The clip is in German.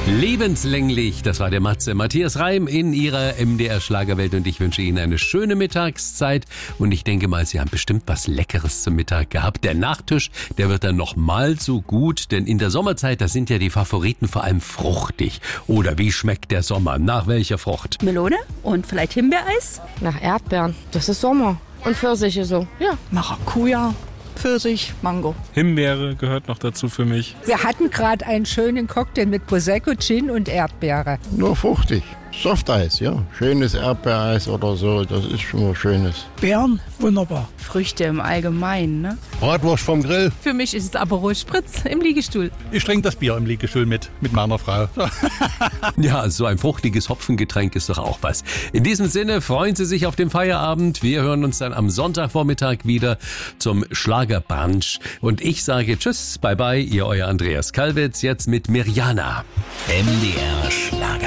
Lebenslänglich, das war der Matze. Matthias Reim in ihrer MDR-Schlagerwelt und ich wünsche Ihnen eine schöne Mittagszeit. Und ich denke mal, Sie haben bestimmt was Leckeres zum Mittag gehabt. Der Nachtisch, der wird dann noch mal so gut, denn in der Sommerzeit, da sind ja die Favoriten vor allem fruchtig. Oder wie schmeckt der Sommer? Nach welcher Frucht? Melone und vielleicht Himbeereis. Nach Erdbeeren. Das ist Sommer. Und Pfirsiche so. Ja. Maracuja, Pfirsich, Mango. Himbeere gehört noch dazu für mich. Wir hatten gerade einen schönen Cocktail mit Prosecco, Gin und Erdbeere. Nur fruchtig. Softeis, ja. Schönes Erdbeereis oder so, das ist schon was Schönes. Beeren, wunderbar. Früchte im Allgemeinen, ne? Bratwurst vom Grill. Für mich ist es Aperol Spritz im Liegestuhl. Ich trinke das Bier im Liegestuhl mit meiner Frau. Ja, so ein fruchtiges Hopfengetränk ist doch auch was. In diesem Sinne freuen Sie sich auf den Feierabend. Wir hören uns dann am Sonntagvormittag wieder zum Schlagerbrunch. Und ich sage Tschüss, bye bye, ihr euer Andreas Kalwitz, jetzt mit Mirjana. MDR Schlager.